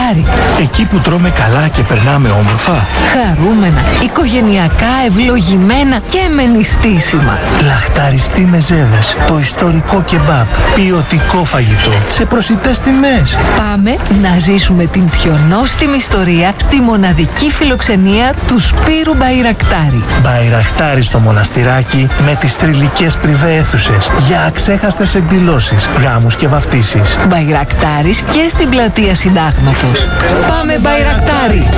Μπαϊρακτάρι. Εκεί που τρώμε καλά και περνάμε όμορφα. Χαρούμενα, οικογενειακά, ευλογημένα και με νηστίσιμα. Λαχταριστή μεζέδες, το ιστορικό κεμπάπ, ποιοτικό φαγητό, σε προσιτές τιμές. Πάμε να ζήσουμε την πιο νόστιμη ιστορία στη μοναδική φιλοξενία του Σπύρου Μπαϊρακτάρι. Μπαϊρακτάρι στο μοναστηράκι με τις θρυλικές πριβέ αίθουσες για αξέχαστες εκδηλώσεις, γάμους και βαφτίσεις. Μπαϊρακτάρις και στην πλατεία Συντάγματος. Πάμε Μπαϊρακτάρι!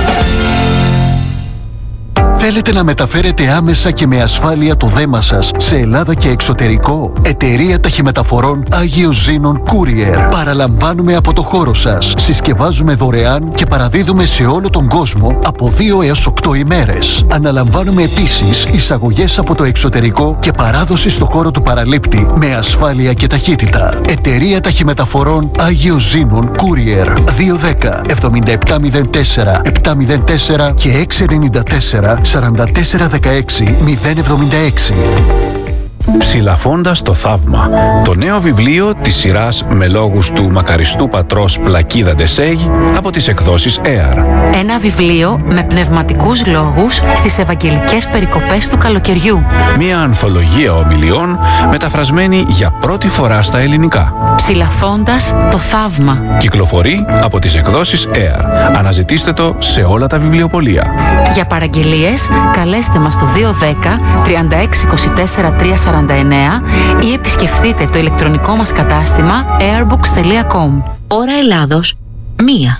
Θέλετε να μεταφέρετε άμεσα και με ασφάλεια το δέμα σας σε Ελλάδα και εξωτερικό? Εταιρεία Ταχυμεταφορών Άγιος Ζήνων Courier. Παραλαμβάνουμε από το χώρο σας. Συσκευάζουμε δωρεάν και παραδίδουμε σε όλο τον κόσμο από 2 έως 8 ημέρες. Αναλαμβάνουμε επίσης εισαγωγές από το εξωτερικό και παράδοση στο χώρο του παραλήπτη με ασφάλεια και ταχύτητα. Εταιρεία Ταχυμεταφορών Άγιος Ζήνων Courier. 210 7704 704 και 694 4416 076. Ψηλαφώντας το θαύμα, το νέο βιβλίο της σειράς με λόγους του μακαριστού πατρός Πλακίδα Ντεσέγ από τις εκδόσεις ΕΑΡ. Ένα βιβλίο με πνευματικούς λόγους στις Ευαγγελικές περικοπές του καλοκαιριού. Μια ανθολογία ομιλιών μεταφρασμένη για πρώτη φορά στα ελληνικά. Ψηλαφώντας το θαύμα. Κυκλοφορεί από τις εκδόσεις ΕΑΡ. Αναζητήστε το σε όλα τα βιβλιοπωλεία. Για παραγγελίες καλέστε μας στο 210 36 24 349 ή επισκεφτείτε το ηλεκτρονικό μας κατάστημα airbooks.com. Ώρα Ελλάδος 1.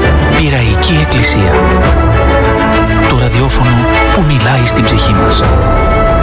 Πειραϊκή Εκκλησία. Το ραδιόφωνο που μιλάει στην ψυχή μας.